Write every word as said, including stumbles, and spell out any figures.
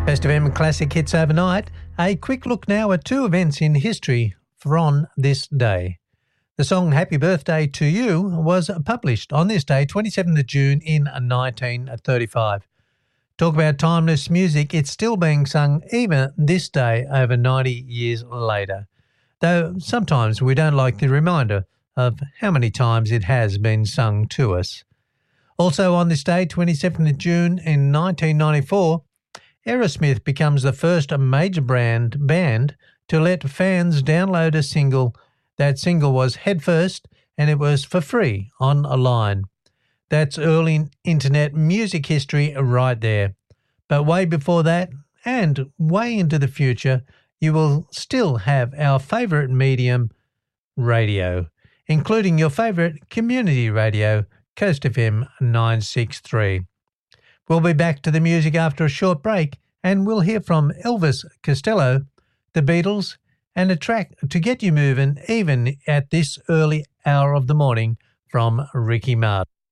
Best of M Classic Hits Overnight. A quick look now at two events in history for on this day. The song Happy Birthday to You was published on this day, twenty-seventh of June in nineteen thirty-five. Talk about timeless music, it's still being sung even this day over ninety years later. Though sometimes we don't like the reminder of how many times it has been sung to us. Also on this day, twenty-seventh of June in nineteen ninety-four, Aerosmith becomes the first major brand band to let fans download a single. That single was Headfirst, and it was for free online. That's early internet music history right there. But way before that, and way into the future, you will still have our favourite medium, radio, including your favourite community radio, Coast F M nine sixty-three. We'll be back to the music after a short break, and we'll hear from Elvis Costello, the Beatles, and a track to get you moving even at this early hour of the morning from Ricky Martin.